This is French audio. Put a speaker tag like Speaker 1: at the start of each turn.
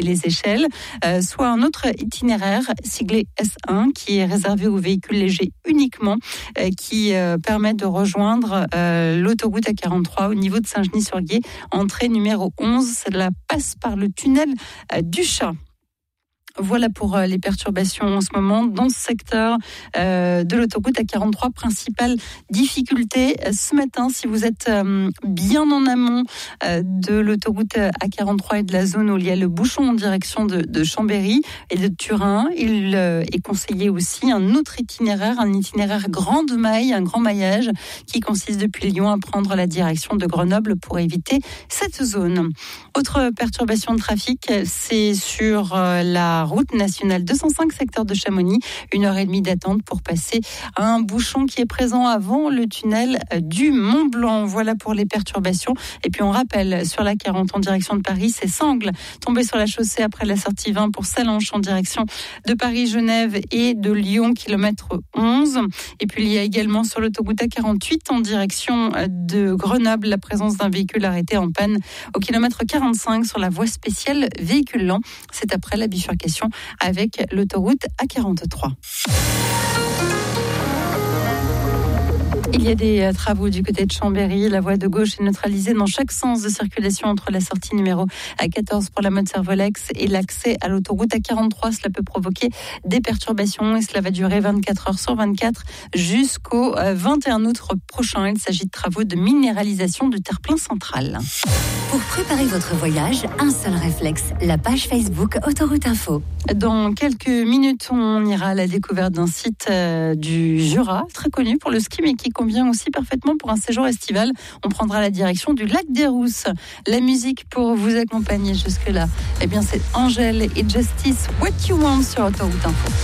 Speaker 1: et les échelles, soit un autre itinéraire siglé S1 qui est réservé aux véhicules légers uniquement, qui permet de rejoindre l'autoroute A43 au niveau de Saint-Genis-sur-Guiers, entrée numéro 11. Cela passe par le tunnel du Chat. Voilà pour les perturbations en ce moment dans ce secteur de l'autoroute A43. Principale difficulté ce matin, si vous êtes bien en amont de l'autoroute A43 et de la zone où il y a le bouchon en direction de Chambéry et de Turin, il est conseillé aussi un autre itinéraire, un itinéraire grande maille, un grand maillage qui consiste depuis Lyon à prendre la direction de Grenoble pour éviter cette zone. Autre perturbation de trafic, c'est sur la route nationale 205, secteur de Chamonix. 1h30 d'attente pour passer à un bouchon qui est présent avant le tunnel du Mont Blanc. Voilà pour les perturbations. Et puis on rappelle, sur la 40 en direction de Paris, c'est Sangles, tombé sur la chaussée après la sortie 20 pour Sallanches en direction de Paris-Genève et de Lyon, kilomètre 11. Et puis il y a également sur l'autoroute A48 en direction de Grenoble, la présence d'un véhicule arrêté en panne au kilomètre 45 sur la voie spéciale véhicule lent. C'est après la bifurcation avec l'autoroute A43. Il y a des travaux du côté de Chambéry. La voie de gauche est neutralisée dans chaque sens de circulation entre la sortie numéro A14 pour la Motte-Servolex et l'accès à l'autoroute A43. Cela peut provoquer des perturbations et cela va durer 24 heures sur 24 jusqu'au 21 août prochain. Il s'agit de travaux de minéralisation du terre-plein central.
Speaker 2: Pour préparer votre voyage, un seul réflexe, la page Facebook Autoroute Info.
Speaker 1: Dans quelques minutes, on ira à la découverte d'un site du Jura, très connu pour le ski, mais qui convient aussi parfaitement pour un séjour estival. On prendra la direction du lac des Rousses. La musique pour vous accompagner jusque-là, eh bien, c'est Angèle et Justice, What You Want sur Autoroute Info.